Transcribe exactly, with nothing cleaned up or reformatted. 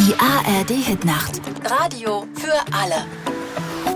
Die A R D Hitnacht. Radio für alle.